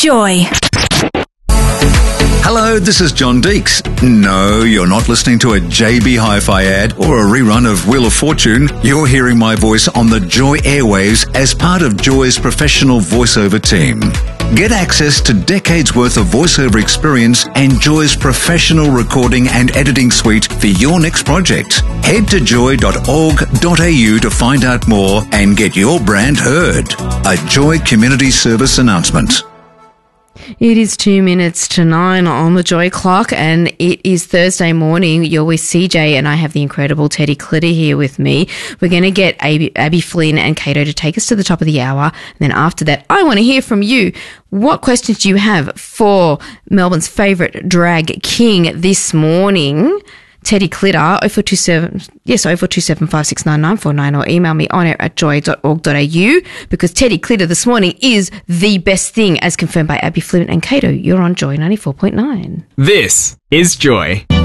Joy. Hello, this is John Deeks. No, you're not listening to a JB Hi-Fi ad or a rerun of Wheel of Fortune. You're hearing my voice on the Joy airwaves as part of Joy's professional voiceover team. Get access to decades worth of voiceover experience and Joy's professional recording and editing suite for your next project. Head to joy.org.au to find out more and get your brand heard. A Joy Community Service announcement. It is 2 minutes to 9 on the Joy clock, and it is Thursday morning. You're with CJ, and I have the incredible Teddy Clitter here with me. We're going to get Abby Flynn and Cato to take us to the top of the hour. And then after that, I want to hear from you. What questions do you have for Melbourne's favourite drag king this morning? Teddy Clitter, 0427 569 or email me on air at joy.org.au, because Teddy Clitter this morning is the best thing, as confirmed by Abby Flynn and Cato. You're on Joy 94.9. This is Joy.